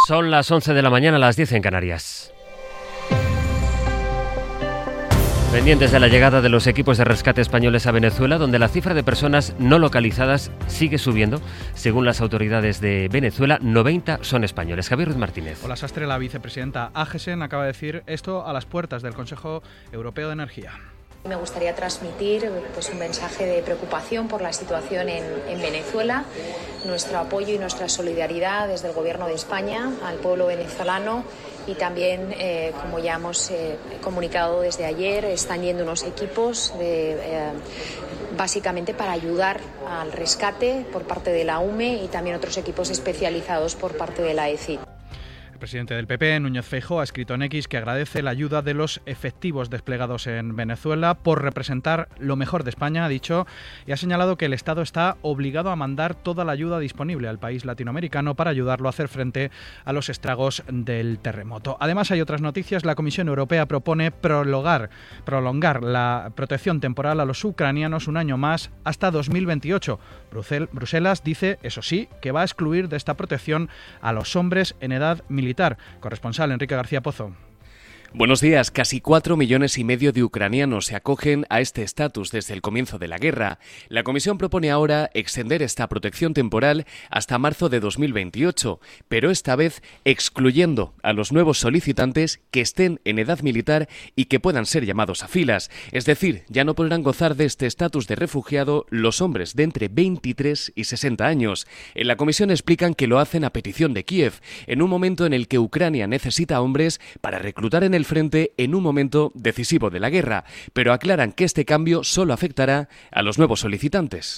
Son las 11 de la mañana, las 10 en Canarias. Pendientes de la llegada de los equipos de rescate españoles a Venezuela, donde la cifra de personas no localizadas sigue subiendo. Según las autoridades de Venezuela, 90 son españoles. Javier Ruiz Martínez. Hola Sastre, la vicepresidenta Agesen acaba de decir esto a las puertas del Consejo Europeo de Energía. Me gustaría transmitir un mensaje de preocupación por la situación en Venezuela, nuestro apoyo y nuestra solidaridad desde el Gobierno de España al pueblo venezolano y también, como ya hemos comunicado desde ayer, están yendo unos equipos básicamente para ayudar al rescate por parte de la UME y también otros equipos especializados por parte de la ECID. El presidente del PP, Núñez Feijóo, ha escrito en X que agradece la ayuda de los efectivos desplegados en Venezuela por representar lo mejor de España, ha dicho, y ha señalado que el Estado está obligado a mandar toda la ayuda disponible al país latinoamericano para ayudarlo a hacer frente a los estragos del terremoto. Además, hay otras noticias. La Comisión Europea propone prolongar la protección temporal a los ucranianos un año más hasta 2028. Bruselas dice, eso sí, que va a excluir de esta protección a los hombres en edad militar. Corresponsal Enrique García Pozo. Buenos días. Casi 4,5 millones de ucranianos se acogen a este estatus desde el comienzo de la guerra. La Comisión propone ahora extender esta protección temporal hasta marzo de 2028, pero esta vez excluyendo a los nuevos solicitantes que estén en edad militar y que puedan ser llamados a filas. Es decir, ya no podrán gozar de este estatus de refugiado los hombres de entre 23 y 60 años. En la Comisión explican que lo hacen a petición de Kiev, en un momento en el que Ucrania necesita hombres para reclutar en el frente en un momento decisivo de la guerra, pero aclaran que este cambio solo afectará a los nuevos solicitantes.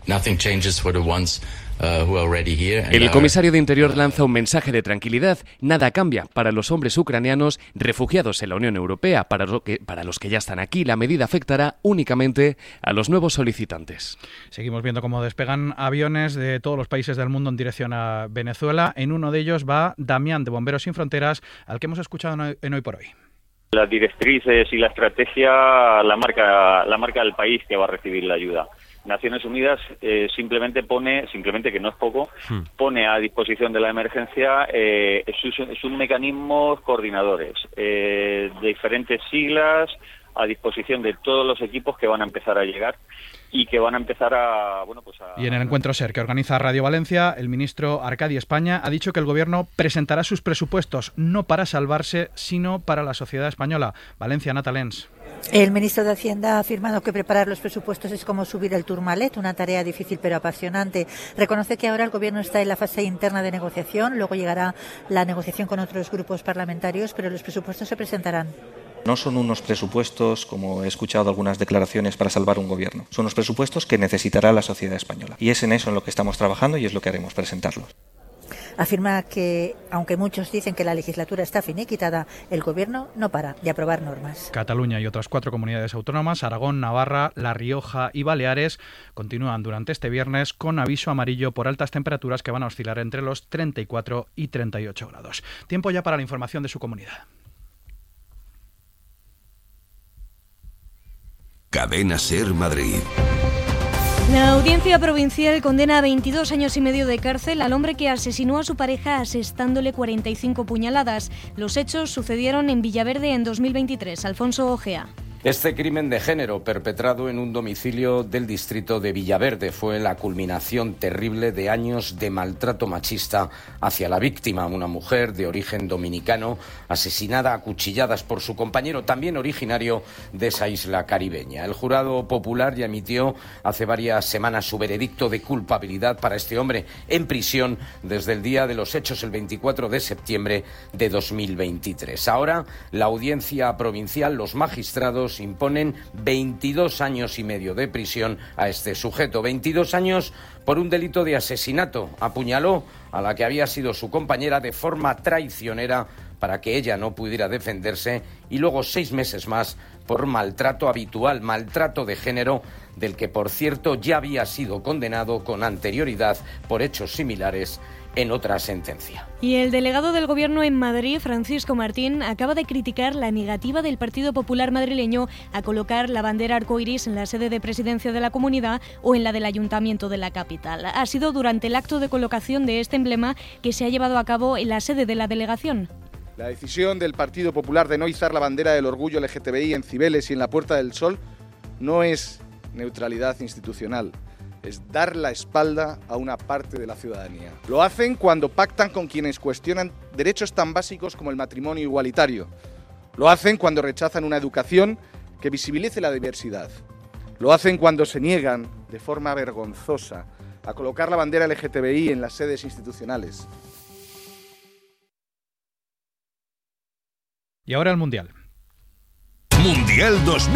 El comisario de Interior lanza un mensaje de tranquilidad. Nada cambia para los hombres ucranianos refugiados en la Unión Europea. Para los que ya están aquí, la medida afectará únicamente a los nuevos solicitantes. Seguimos viendo cómo despegan aviones de todos los países del mundo en dirección a Venezuela. En uno de ellos va Damián, de Bomberos Sin Fronteras, al que hemos escuchado en Hoy por Hoy. Las directrices y la estrategia la marca el país que va a recibir la ayuda. Naciones Unidas simplemente que no es poco, pone a disposición de la emergencia sus mecanismos coordinadores de diferentes siglas a disposición de todos los equipos que van a empezar a llegar y que van a empezar a... Y en el encuentro SER que organiza Radio Valencia, el ministro Arcadi España ha dicho que el Gobierno presentará sus presupuestos no para salvarse, sino para la sociedad española. Valencia, Natalens. El ministro de Hacienda ha afirmado que preparar los presupuestos es como subir el Tourmalet, una tarea difícil pero apasionante. Reconoce que ahora el Gobierno está en la fase interna de negociación, luego llegará la negociación con otros grupos parlamentarios, pero los presupuestos se presentarán. No son unos presupuestos, como he escuchado algunas declaraciones, para salvar un gobierno. Son unos presupuestos que necesitará la sociedad española. Y es en eso en lo que estamos trabajando y es lo que haremos, presentarlos. Afirma que, aunque muchos dicen que la legislatura está finiquitada, el Gobierno no para de aprobar normas. Cataluña y otras 4 comunidades autónomas, Aragón, Navarra, La Rioja y Baleares, continúan durante este viernes con aviso amarillo por altas temperaturas que van a oscilar entre los 34 y 38 grados. Tiempo ya para la información de su comunidad. Cadena SER Madrid. La Audiencia Provincial condena a 22 años y medio de cárcel al hombre que asesinó a su pareja asestándole 45 puñaladas. Los hechos sucedieron en Villaverde en 2023. Alfonso Ojea. Este crimen de género, perpetrado en un domicilio del distrito de Villaverde, fue la culminación terrible de años de maltrato machista hacia la víctima, una mujer de origen dominicano, asesinada a cuchilladas por su compañero, también originario de esa isla caribeña. El jurado popular ya emitió hace varias semanas su veredicto de culpabilidad para este hombre en prisión desde el día de los hechos, el 24 de septiembre de 2023. Ahora, la Audiencia Provincial, los magistrados, imponen 22 años y medio de prisión a este sujeto. 22 años por un delito de asesinato. Apuñaló a la que había sido su compañera de forma traicionera para que ella no pudiera defenderse, y luego 6 meses más por maltrato habitual, maltrato de género, del que, por cierto, ya había sido condenado con anterioridad por hechos similares en otra sentencia. Y el delegado del Gobierno en Madrid, Francisco Martín, acaba de criticar la negativa del Partido Popular madrileño a colocar la bandera arcoiris en la sede de presidencia de la comunidad o en la del Ayuntamiento de la capital. Ha sido durante el acto de colocación de este emblema que se ha llevado a cabo en la sede de la delegación. La decisión del Partido Popular de no izar la bandera del orgullo LGTBI en Cibeles y en la Puerta del Sol no es neutralidad institucional, es dar la espalda a una parte de la ciudadanía. Lo hacen cuando pactan con quienes cuestionan derechos tan básicos como el matrimonio igualitario. Lo hacen cuando rechazan una educación que visibilice la diversidad. Lo hacen cuando se niegan, de forma vergonzosa, a colocar la bandera LGTBI en las sedes institucionales. Y ahora el Mundial. Mundial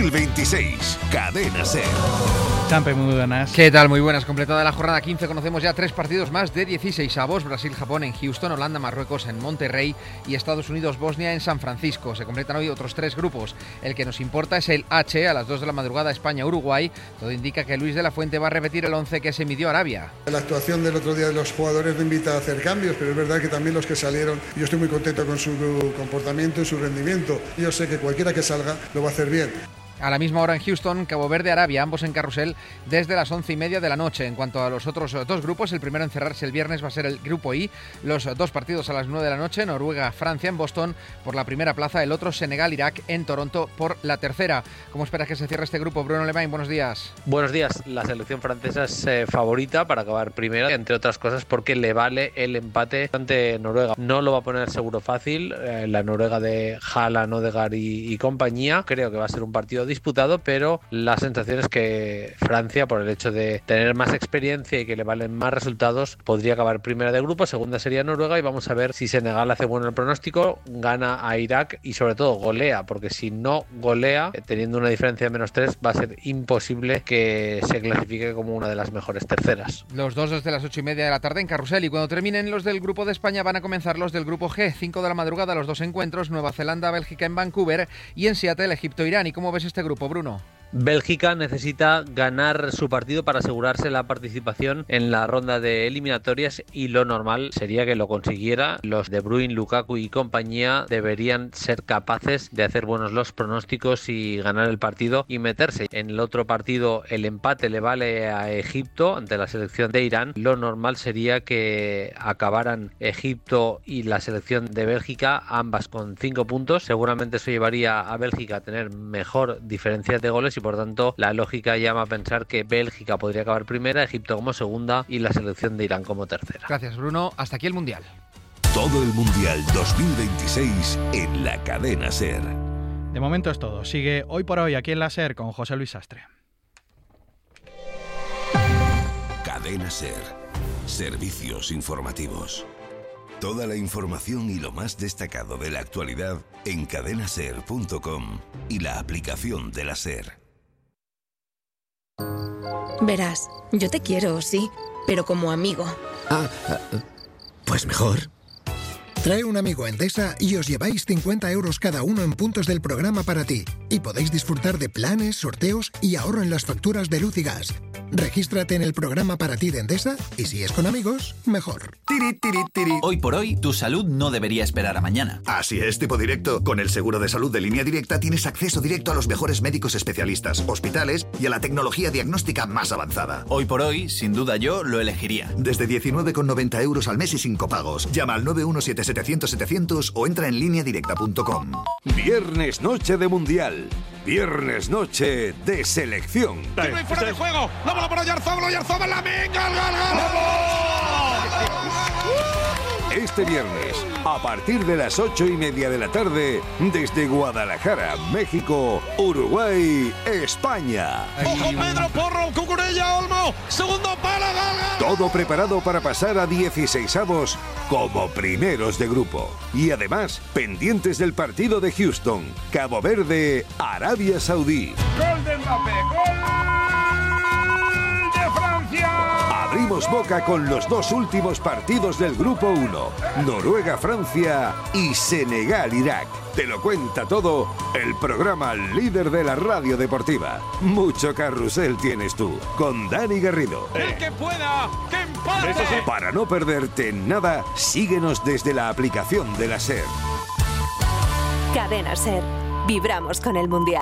2026, Cadena SER. Champe, muy buenas. ¿Qué tal? Muy buenas. Completada la jornada 15, conocemos ya 3 partidos más de 16avos. Brasil-Japón en Houston, Holanda-Marruecos en Monterrey y Estados Unidos-Bosnia en San Francisco. Se completan hoy otros 3 grupos. El que nos importa es el H, a las 2 de la madrugada, España-Uruguay. Todo indica que Luis de la Fuente va a repetir el 11 que se midió Arabia. La actuación del otro día de los jugadores no invita a hacer cambios, pero es verdad que también los que salieron, yo estoy muy contento con su comportamiento y su rendimiento. Yo sé que cualquiera que salga lo va a hacer bien. A la misma hora en Houston, Cabo Verde-Arabia, ambos en carrusel desde las 11:30 de la noche. En cuanto a los otros 2 grupos, el primero en cerrarse el viernes va a ser el grupo I. Los 2 partidos a las 9 de la noche, Noruega-Francia en Boston por la primera plaza, el otro Senegal-Irak en Toronto por la tercera. ¿Cómo esperas que se cierre este grupo? Bruno Lemain, buenos días. Buenos días. La selección francesa es favorita para acabar primera, entre otras cosas porque le vale el empate ante Noruega. No lo va a poner seguro fácil, la Noruega de Haaland, Odegaard y compañía. Creo que va a ser un partido disputado, pero la sensación es que Francia, por el hecho de tener más experiencia y que le valen más resultados, podría acabar primera de grupo. Segunda sería Noruega y vamos a ver si Senegal hace bueno el pronóstico, gana a Irak y sobre todo golea, porque si no golea, teniendo una diferencia de -3, va a ser imposible que se clasifique como una de las mejores terceras. Los 2 desde las 8:30 de la tarde en carrusel, y cuando terminen los del grupo de España van a comenzar los del grupo G. 5 de la madrugada los 2 encuentros, Nueva Zelanda-Bélgica en Vancouver y en Seattle, Egipto-Irán. ¿Y cómo ves este grupo, Bruno? Bélgica necesita ganar su partido para asegurarse la participación en la ronda de eliminatorias y lo normal sería que lo consiguiera. Los De Bruyne, Lukaku y compañía deberían ser capaces de hacer buenos los pronósticos y ganar el partido y meterse. En el otro partido el empate le vale a Egipto ante la selección de Irán. Lo normal sería que acabaran Egipto y la selección de Bélgica, ambas con 5 puntos. Seguramente eso llevaría a Bélgica a tener mejor diferencia de goles y por tanto la lógica llama a pensar que Bélgica podría acabar primera, Egipto como segunda y la selección de Irán como tercera. Gracias, Bruno. Hasta aquí el Mundial. Todo el Mundial 2026 en la Cadena SER. De momento es todo. Sigue Hoy por Hoy aquí en la SER con José Luis Sastre. Cadena SER. Servicios informativos. Toda la información y lo más destacado de la actualidad en cadenaser.com y la aplicación de la SER. Verás, yo te quiero, sí, pero como amigo. Pues mejor. Trae un amigo a Endesa y os lleváis 50 euros cada uno en puntos del programa para ti. Y podéis disfrutar de planes, sorteos y ahorro en las facturas de luz y gas. Regístrate en el programa para ti de Endesa y si es con amigos, mejor. Hoy por hoy, tu salud no debería esperar a mañana. Así es, tipo directo. Con el seguro de salud de Línea Directa tienes acceso directo a los mejores médicos especialistas, hospitales y a la tecnología diagnóstica más avanzada. Hoy por hoy, sin duda yo lo elegiría. Desde 19,90 euros al mes y sin copagos. Llama al 917-700-700 o entra en lineadirecta.com. Viernes noche de Mundial. Viernes noche de selección. ¡Tiro y fuera de juego! ¡La bola para Oyarzabal! ¡Oyarzabal la venga! ¡Gol! Este viernes, a partir de las 8:30 de la tarde, desde Guadalajara, México, Uruguay, España. ¡Ojo, Pedro Porro! ¡Cucurella, Olmo! ¡Segundo palo! ¡Gol! Todo preparado para pasar a 16avos como primeros de grupo. Y además, pendientes del partido de Houston, Cabo Verde, Arabia Saudí. ¡Gol de Mbappé! ¡Gol de Francia! Abrimos boca con los 2 últimos partidos del Grupo 1, Noruega-Francia y Senegal-Irak. Te lo cuenta todo el programa líder de la radio deportiva. Mucho carrusel tienes tú, con Dani Garrido. ¡El que pueda! ¡Que empate! Para no perderte nada, síguenos desde la aplicación de la SER. Cadena SER. Vibramos con el Mundial.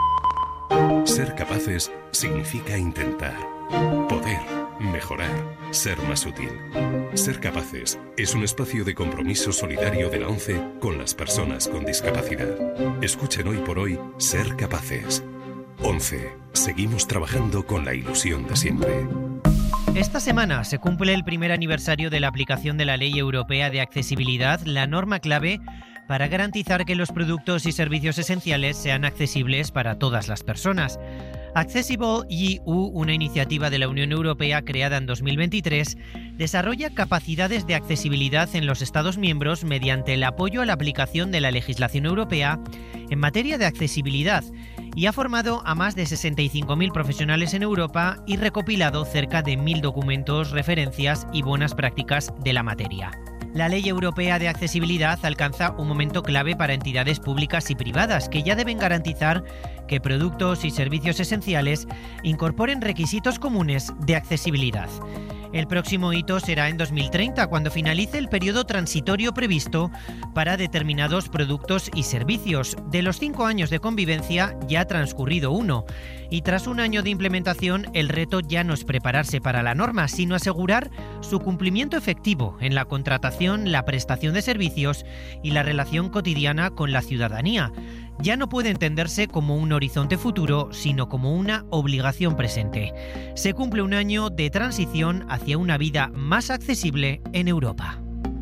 Ser capaces significa intentar, poder, mejorar, ser más útil. Ser capaces es un espacio de compromiso solidario de la ONCE con las personas con discapacidad. Escuchen hoy por hoy Ser Capaces. ONCE. Seguimos trabajando con la ilusión de siempre. Esta semana se cumple el primer aniversario de la aplicación de la Ley Europea de Accesibilidad, la norma clave para garantizar que los productos y servicios esenciales sean accesibles para todas las personas. Accessible EU, una iniciativa de la Unión Europea creada en 2023, desarrolla capacidades de accesibilidad en los Estados miembros mediante el apoyo a la aplicación de la legislación europea en materia de accesibilidad y ha formado a más de 65.000 profesionales en Europa y recopilado cerca de 1.000 documentos, referencias y buenas prácticas de la materia. La Ley Europea de Accesibilidad alcanza un momento clave para entidades públicas y privadas que ya deben garantizar que productos y servicios esenciales incorporen requisitos comunes de accesibilidad. El próximo hito será en 2030, cuando finalice el periodo transitorio previsto para determinados productos y servicios. De los 5 años de convivencia ya ha transcurrido 1, y tras un año de implementación el reto ya no es prepararse para la norma, sino asegurar su cumplimiento efectivo en la contratación, la prestación de servicios y la relación cotidiana con la ciudadanía. Ya no puede entenderse como un horizonte futuro, sino como una obligación presente. Se cumple un año de transición hacia una vida más accesible en Europa.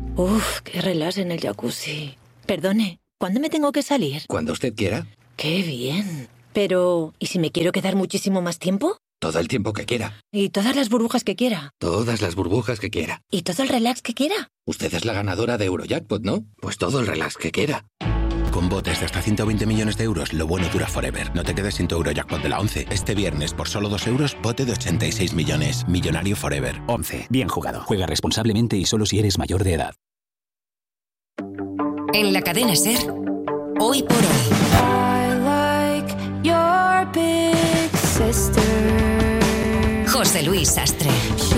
Uf, qué relax en el jacuzzi. Perdone, ¿cuándo me tengo que salir? Cuando usted quiera. ¡Qué bien! Pero, ¿y si me quiero quedar muchísimo más tiempo? Todo el tiempo que quiera. ¿Y todas las burbujas que quiera? Todas las burbujas que quiera. ¿Y todo el relax que quiera? Usted es la ganadora de Eurojackpot, ¿no? Pues todo el relax que quiera. Con botes de hasta 120 millones de euros, lo bueno dura forever. No te quedes sin tu Eurojackpot de la 11. Este viernes, por solo 2 euros, bote de 86 millones. Millonario forever. 11. Bien jugado. Juega responsablemente y solo si eres mayor de edad. En la cadena SER, hoy por hoy. José Luis Sastre.